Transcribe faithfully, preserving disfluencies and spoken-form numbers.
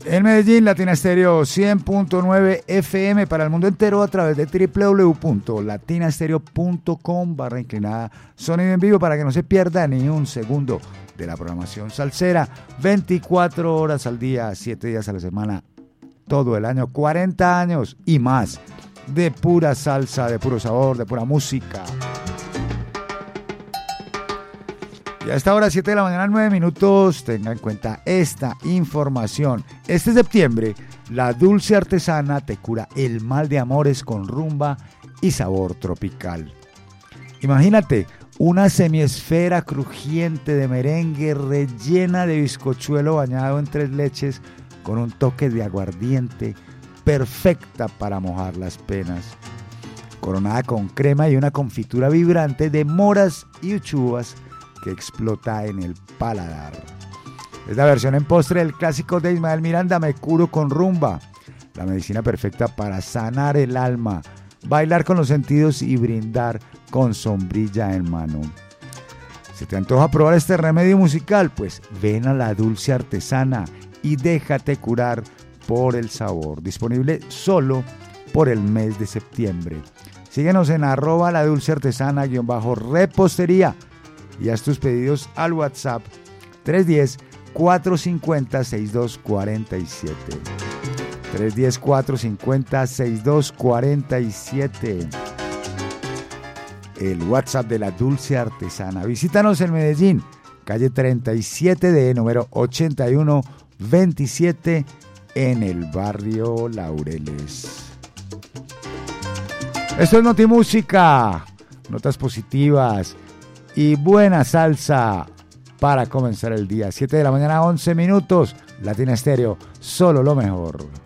En Medellín, Latina Estéreo cien punto nueve F M para el mundo entero a través de doble u doble u doble u punto latina estéreo punto com barra inclinada sonido en vivo para que no se pierda ni un segundo de la programación salsera. veinticuatro horas al día, siete días a la semana, todo el año, cuarenta años y más de pura salsa, de puro sabor, de pura música. Y a esta hora, siete de la mañana, nueve minutos, tenga en cuenta esta información. Este septiembre, la Dulce Artesana te cura el mal de amores con rumba y sabor tropical. Imagínate una semiesfera crujiente de merengue rellena de bizcochuelo bañado en tres leches con un toque de aguardiente, perfecta para mojar las penas. Coronada con crema y una confitura vibrante de moras y uchuvas que explota en el paladar. Es la versión en postre del clásico de Ismael Miranda, Me curo con rumba, la medicina perfecta para sanar el alma, bailar con los sentidos y brindar con sombrilla en mano. ¿Se te antoja probar este remedio musical? Pues ven a la Dulce Artesana y déjate curar por el sabor. Disponible solo por el mes de septiembre. Síguenos en arroba la Dulce Artesana guión bajo repostería y haz tus pedidos al WhatsApp tres uno cero, cuatro cinco cero, seis dos cuatro siete. tres uno cero, cuatro cinco cero, seis dos cuatro siete. El WhatsApp de la Dulce Artesana. Visítanos en Medellín, calle treinta y siete D, número ochenta y uno veintisiete, en el barrio Laureles. Esto es Notimúsica, notas positivas y buena salsa para comenzar el día. siete de la mañana, once minutos. Latina Estéreo, solo lo mejor.